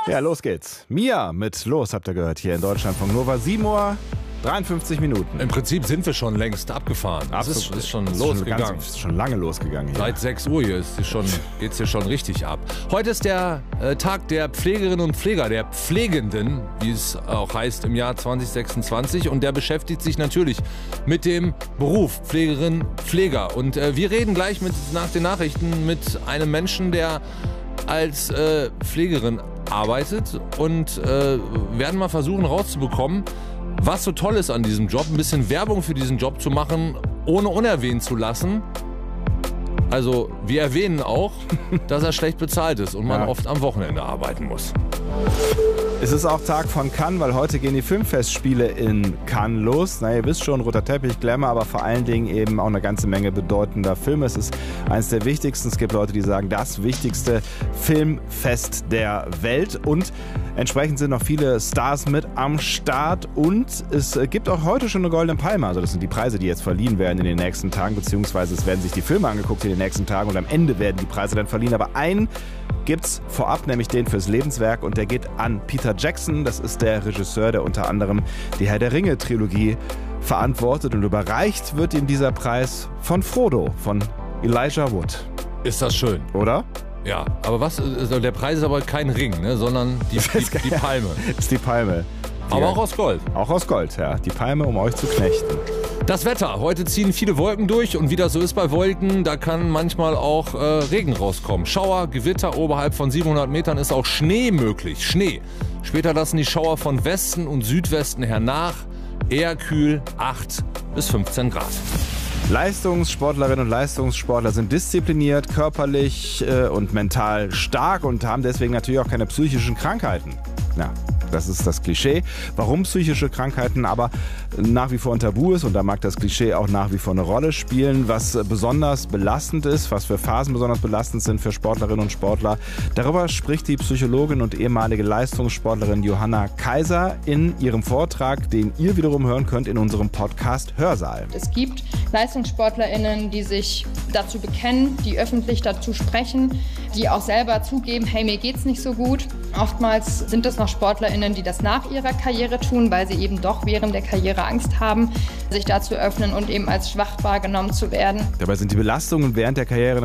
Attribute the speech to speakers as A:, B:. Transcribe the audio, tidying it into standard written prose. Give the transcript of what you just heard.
A: Ja, los geht's. Mia mit Los habt ihr gehört hier in Deutschlandfunk Nova. 7 Uhr 53 Minuten.
B: Im Prinzip sind wir schon längst abgefahren. Es ist schon losgegangen.
A: Es ist schon lange losgegangen hier.
B: Seit 6 Uhr geht's hier schon richtig ab. Heute ist der Tag der Pflegerinnen und Pfleger, der Pflegenden, wie es auch heißt im Jahr 2026. Und der beschäftigt sich natürlich mit dem Beruf Pflegerin, Pfleger. Und wir reden gleich nach den Nachrichten mit einem Menschen, der als Pflegerin arbeitet und werden mal versuchen rauszubekommen, was so toll ist an diesem Job, ein bisschen Werbung für diesen Job zu machen, ohne unerwähnt zu lassen. Also wir erwähnen auch, dass er schlecht bezahlt ist und man oft am Wochenende arbeiten muss.
A: Es ist auch Tag von Cannes, weil heute gehen die Filmfestspiele in Cannes los. Na, ihr wisst schon, roter Teppich, Glamour, aber vor allen Dingen eben auch eine ganze Menge bedeutender Filme. Es ist eines der wichtigsten. Es gibt Leute, die sagen, das wichtigste Filmfest der Welt. Und entsprechend sind noch viele Stars mit am Start. Und es gibt auch heute schon eine Goldene Palme. Also das sind die Preise, die jetzt verliehen werden in den nächsten Tagen. Beziehungsweise es werden sich die Filme angeguckt in den nächsten Tagen. Und am Ende werden die Preise dann verliehen. Aber einen gibt's vorab, nämlich den fürs Lebenswerk, und der geht an Peter Jackson. Das ist der Regisseur, der unter anderem die Herr der Ringe-Trilogie verantwortet, und überreicht wird ihm dieser Preis von Frodo, von Elijah Wood.
B: Ist das schön?
A: Oder?
B: Ja, aber der Preis ist aber kein Ring, ne, sondern die Palme.
A: Ist die Palme.
B: Aber auch aus Gold.
A: Auch aus Gold, ja. Die Palme, um euch zu knechten.
B: Das Wetter. Heute ziehen viele Wolken durch, und wie das so ist bei Wolken, da kann manchmal auch Regen rauskommen. Schauer, Gewitter, oberhalb von 700 Metern ist auch Schnee möglich. Schnee. Später lassen die Schauer von Westen und Südwesten her nach. Eher kühl, 8 bis 15 Grad.
A: Leistungssportlerinnen und Leistungssportler sind diszipliniert, körperlich und mental stark und haben deswegen natürlich auch keine psychischen Krankheiten. Ja, das ist das Klischee. Warum psychische Krankheiten aber nach wie vor ein Tabu ist, und da mag das Klischee auch nach wie vor eine Rolle spielen, was besonders belastend ist, was für Phasen besonders belastend sind für Sportlerinnen und Sportler. Darüber spricht die Psychologin und ehemalige Leistungssportlerin Johanna Kaiser in ihrem Vortrag, den ihr wiederum hören könnt in unserem Podcast Hörsaal.
C: Es gibt LeistungssportlerInnen, die sich dazu bekennen, die öffentlich dazu sprechen, die auch selber zugeben, hey, mir geht's nicht so gut. Oftmals sind es noch SportlerInnen, die das nach ihrer Karriere tun, weil sie eben doch während der Karriere Angst haben, sich da zu öffnen und eben als schwach wahrgenommen zu werden.
A: Dabei sind die Belastungen während der Karriere